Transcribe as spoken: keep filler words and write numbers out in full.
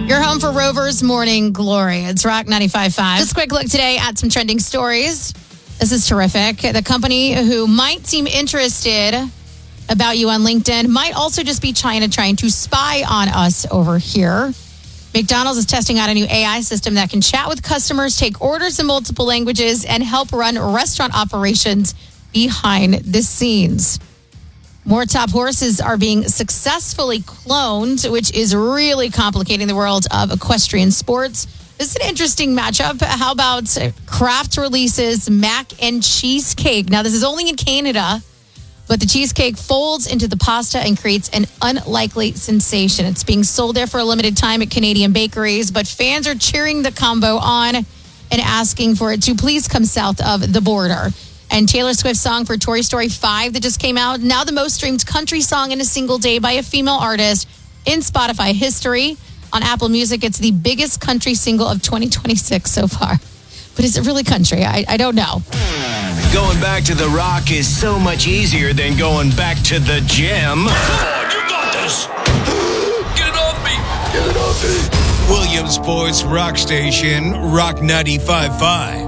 You're home for Rover's Morning Glory. It's Rock ninety-five point five. Just a quick look today at some trending stories. This is terrific. The company who might seem interested about you on LinkedIn might also just be China trying to spy on us over here. McDonald's is testing out a new A I system that can chat with customers, take orders in multiple languages, and help run restaurant operations behind the scenes. More top horses are being successfully cloned, which is really complicating the world of equestrian sports. This is an interesting matchup. How about Kraft releases mac and cheesecake? Now, this is only in Canada, but the cheesecake folds into the pasta and creates an unlikely sensation. It's being sold there for a limited time at Canadian bakeries, but fans are cheering the combo on and asking for it to please come south of the border. And Taylor Swift's song for Toy Story five that just came out, now the most streamed country song in a single day by a female artist in Spotify history. On Apple Music, it's the biggest country single of twenty twenty-six so far. But is it really country? I, I don't know. Going back to the Rock is so much easier than going back to the gym. Come on, you got this. Get it off me. Get it off me. Williamsport's Rock Station, Rock ninety-five point five.